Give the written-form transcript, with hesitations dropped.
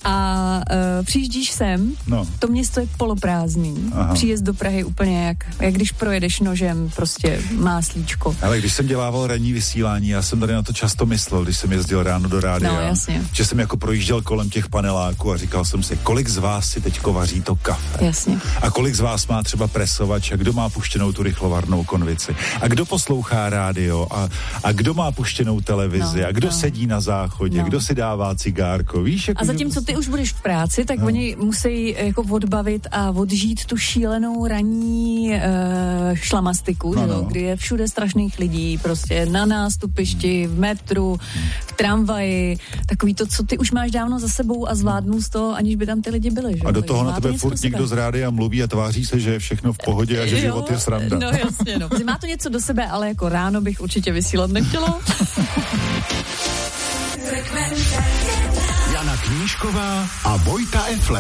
A přijíždíš sem, to město je poloprázdný. Příjezd do Prahy úplně jak když projedeš nožem prostě máslíčko. Ale když jsem dělával ranní vysílání, já jsem tady na to často myslel, když jsem jezdil ráno do rádia, no, jasně. Že jsem jako projížděl kolem těch paneláků a říkal jsem si, kolik z vás si teďko vaří to kafe. Jasně. A kolik z vás má třeba presovač a kdo má puštěnou tu rychlovarnou konvici. A kdo poslouchá rádio a kdo má puštěnou televizi a kdo sedí na záchodě, kdo si dává cigárko, víš? Jako, a zatímco ty už budeš v práci, tak oni musí jako odbavit a odžít tu šílenou ranní šlamastiku, kdy je všude strašných lidí, prostě na nástupišti, v metru, v tramvaji, takový to, co ty už máš dávno za sebou a zvládnul z toho, aniž by tam ty lidi byli. Že? A do toho na tebe furt někdo z rádia mluví a tváří se, že je všechno v pohodě a že život je sranda. No jasně, no. Má to něco do sebe, ale jako ráno bych určitě vysílat nechtěla. Jana Knížková a Vojta Efle.